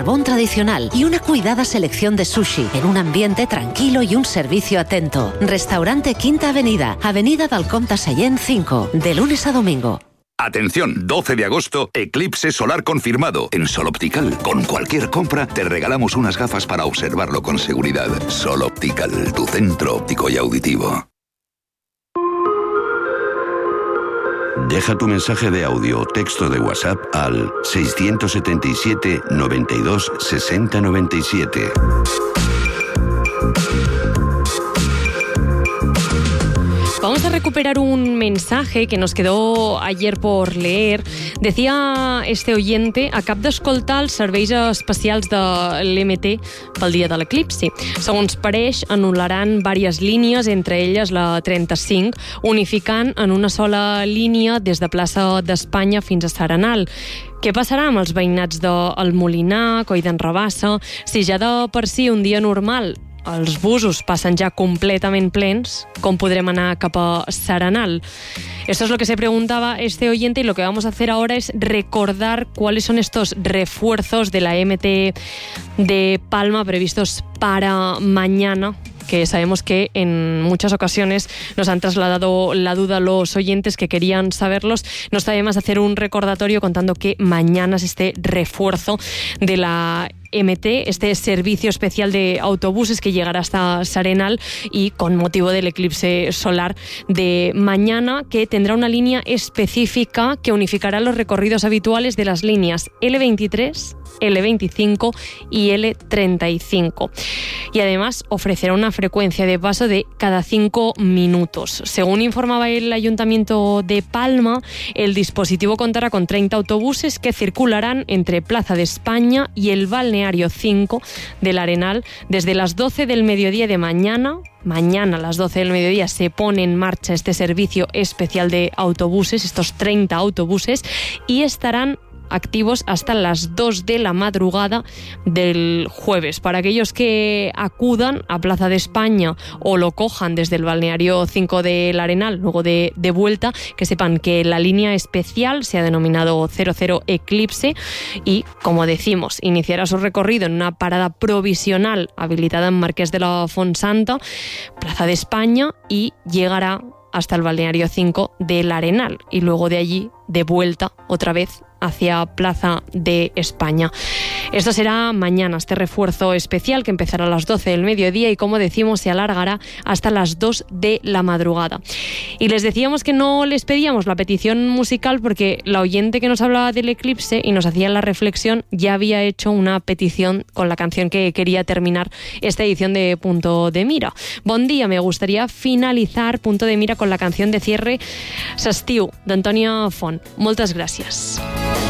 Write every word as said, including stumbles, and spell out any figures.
carbón tradicional y una cuidada selección de sushi en un ambiente tranquilo y un servicio atento. Restaurante Quinta Avenida, Avenida del Comte Sallent cinco, de lunes a domingo. Atención, doce de agosto, eclipse solar confirmado. En Sol Optical, con cualquier compra, te regalamos unas gafas para observarlo con seguridad. Sol Optical, tu centro óptico y auditivo. Deja tu mensaje de audio o texto de WhatsApp al seiscientos setenta y siete, noventa y dos, sesenta, noventa y siete. Vamos a recuperar un mensaje que nos quedó ayer por leer. Decía este oyente: acabo d'escoltar els serveis especials de l'M T pel dia de l'eclipsi. Segons pareix, anul·laran diverses línies, entre elles la trenta-cinc, unificant en una sola línia des de plaça d'Espanya fins a S'Arenal. Què passarà amb els veïnats del Molinar, Coll d'en Rabassa? Si ja de per si un dia normal els busos passen ya completamente plens, ¿cómo podremos anar cap a S'Arenal? Esto es lo que se preguntaba este oyente, y lo que vamos a hacer ahora es recordar cuáles son estos refuerzos de la M T de Palma previstos para mañana, que sabemos que en muchas ocasiones nos han trasladado la duda los oyentes que querían saberlos. No está de más hacer un recordatorio contando que mañana es este refuerzo de la M T, este servicio especial de autobuses que llegará hasta S'Arenal, y con motivo del eclipse solar de mañana, que tendrá una línea específica que unificará los recorridos habituales de las líneas L veintitrés, L veinticinco y L treinta y cinco. Y además ofrecerá una frecuencia de paso de cada cinco minutos. Según informaba el Ayuntamiento de Palma, el dispositivo contará con treinta autobuses que circularán entre Plaza de España y el Balneario cinco del Arenal desde las doce del mediodía de mañana. Mañana a las doce del mediodía se pone en marcha este servicio especial de autobuses, estos treinta autobuses, y estarán activos hasta las dos de la madrugada del jueves. Para aquellos que acudan a Plaza de España o lo cojan desde el Balneario cinco del Arenal, luego de, de vuelta, que sepan que la línea especial se ha denominado cero cero Eclipse y, como decimos, iniciará su recorrido en una parada provisional habilitada en Marqués de la Fontsanta, Plaza de España, y llegará hasta el Balneario cinco del Arenal, y luego de allí de vuelta otra vez hacia Plaza de España. Esto será mañana, este refuerzo especial que empezará a las doce del mediodía y, como decimos, se alargará hasta las dos de la madrugada. Y les decíamos que no les pedíamos la petición musical porque la oyente que nos hablaba del eclipse y nos hacía la reflexión ya había hecho una petición con la canción que quería terminar esta edición de Punto de Mira. Bon día, me gustaría finalizar Punto de Mira con la canción de cierre S'estiu, d'Antònia Font. Moltes gràcies.